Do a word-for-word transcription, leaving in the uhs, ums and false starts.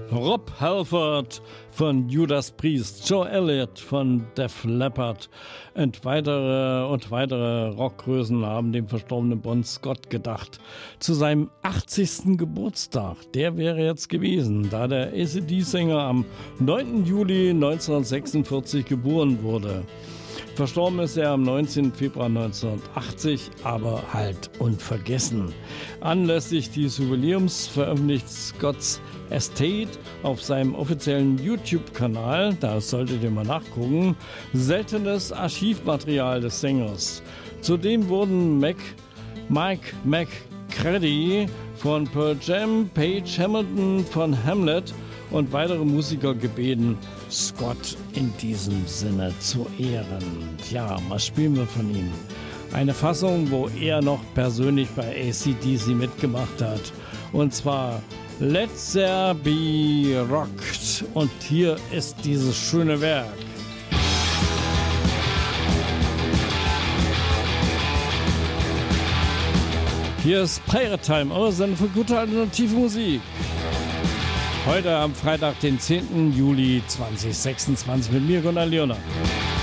Rob Halford von Judas Priest, Joe Elliott von Def Leppard und weitere, und weitere Rockgrößen haben dem verstorbenen Bon Scott gedacht. Zu seinem achtzigsten Geburtstag, der wäre jetzt gewesen, da der A C D-Sänger am neunten Juli neunzehnhundertsechsundvierzig geboren wurde. Verstorben ist er am neunzehnten Februar neunzehnhundertachtzig, aber halt unvergessen. Anlässlich des Jubiläums veröffentlicht Scott's Estate auf seinem offiziellen YouTube-Kanal, da solltet ihr mal nachgucken, seltenes Archivmaterial des Sängers. Zudem wurden Mac, Mike McCready von Pearl Jam, Page Hamilton von Hamlet und weitere Musiker gebeten, Scott in diesem Sinne zu ehren. Tja, was spielen wir von ihm? Eine Fassung, wo er noch persönlich bei A C D C mitgemacht hat. Und zwar Let There Be Rocked. Und hier ist dieses schöne Werk. Hier ist Pirate Time, eure Sendung für gute alternative Musik. Heute am Freitag, den zehnten Juli zweitausendsechsundzwanzig mit mir, Gunnar Leonard.